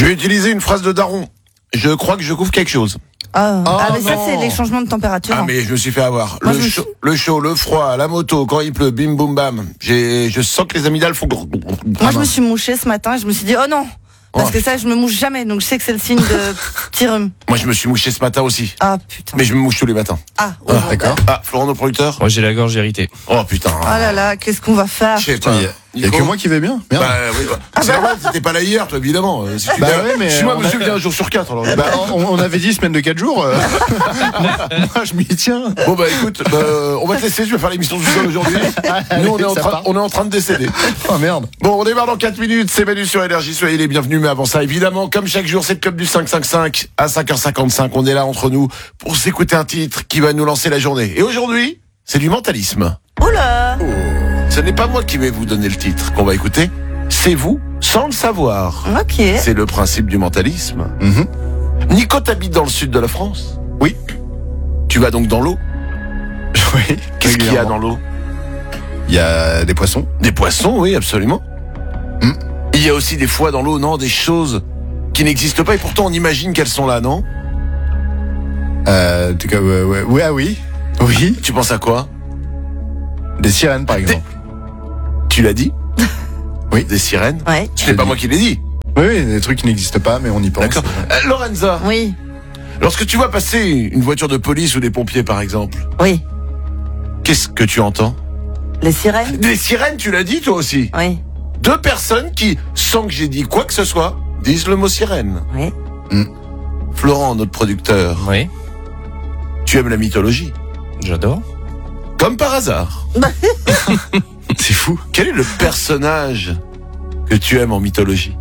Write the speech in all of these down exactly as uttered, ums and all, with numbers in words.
Je vais utiliser une phrase de Daron. Je crois que je couvre quelque chose. Oh. Oh, ah, mais ça, non. c'est les changements de température. Ah, mais je me suis fait avoir. Moi, Le je me chaud, suis- le chaud, le froid, la moto, quand il pleut, bim boum bam. J'ai, je sens que les amygdales font. Moi, je me suis mouchée ce matin et je me suis dit, oh non! Parce Oh. que ça, je me mouche jamais, donc je sais que c'est le signe de petit rhume. Moi, je me suis mouché ce matin aussi. Ah, putain. Mais je me mouche tous les matins. Ah, oh, Ah, d'accord. Ah, Florent, notre producteur. Moi, j'ai la gorge irritée. Oh putain. Oh là là, qu'est-ce qu'on va faire? Je sais Putain, pas. il y a, il y a Nico que moi qui vais bien. Merde. Bah oui, bah. c'est normal, t'étais pas là hier, toi, évidemment. Euh, Si tu Bah viens- ouais, mais si moi, on monsieur a- vient un jour sur quatre, alors. Bah, on, on avait dit semaine de quatre jours. euh. Moi, je m'y tiens. Bon bah écoute, bah, on va te laisser, je vais faire l'émission du sol aujourd'hui. Nous on est, en Ça train, part. on est en train de décéder. Oh merde. Bon, on démarre dans quatre minutes, c'est Manu sur Énergie, soyez les bienvenus, mais avant ça, évidemment, comme chaque jour, c'est le club du cinq cent cinquante-cinq à cinq heures cinquante-cinq, on est là entre nous pour s'écouter un titre qui va nous lancer la journée. Et aujourd'hui, c'est du mentalisme. Oula! Ce n'est pas moi qui vais vous donner le titre qu'on va écouter, c'est vous, sans le savoir. Ok. C'est le principe du mentalisme. Mhm. Nico, t'habites dans le sud de la France? Oui. Tu vas donc dans l'eau? Oui. Qu'est-ce qu'il y a régulièrement. dans l'eau? Il y a des poissons. Des poissons, oui, absolument. Hmm. Il y a aussi des fois dans l'eau, non, des choses qui n'existent pas et pourtant on imagine qu'elles sont là, non? Euh, en tout cas, ouais, ouais, ouais, ah oui. Oui. Tu penses à quoi? Des sirènes, par exemple. Tu l'as dit? Oui. Des sirènes? Ouais. Ce n'est pas moi qui l'ai dit. Oui, oui, des trucs qui n'existent pas, mais on y pense. D'accord. Euh, Lorenza, Oui. lorsque tu vois passer une voiture de police ou des pompiers, par exemple, Oui. qu'est-ce que tu entends? Les sirènes? Des sirènes, tu l'as dit toi aussi? Oui. Deux personnes qui, sans que j'ai dit quoi que ce soit, disent le mot sirène. Oui. Florent, notre producteur, Oui, tu aimes la mythologie? j'adore. Comme par hasard. C'est fou. Quel est le personnage que tu aimes en mythologie?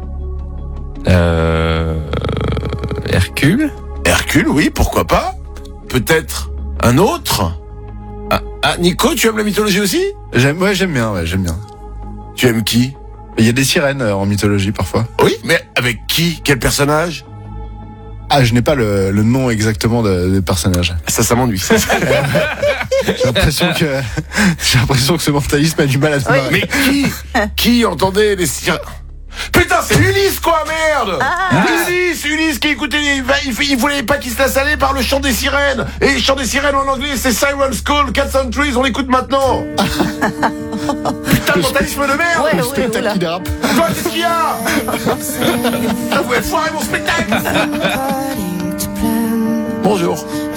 Euh... Hercule. Hercule, oui, pourquoi pas? Peut-être un autre? Ah, ah, Nico, tu aimes la mythologie aussi? J'aime, ouais, j'aime bien, ouais, j'aime bien. Tu aimes qui? Il y a des sirènes euh, en mythologie parfois. Oui, mais avec qui? Quel personnage? Ah, je n'ai pas le, le nom exactement de- des personnages. Ça, ça m'ennuie. J'ai l'impression que j'ai l'impression que ce mentalisme a du mal à se Oui. marrer. Mais qui? Qui entendait les sirènes? Putain, c'est Ulysse, quoi, merde! Ulysse, Ulysse qui écoutait, il, va- il, il voulait pas qu'il se laisse aller par le chant des sirènes. Et le chant des sirènes en anglais, c'est Siren's Call, Cats and Trees, on l'écoute maintenant. Putain, le mentalisme de merde! Ouais, Le ouais, spectacle oula. qui dérape. Quoi, qu'est-ce qu'il y a? Ah, vous avez foiré mon spectacle! Bonjour.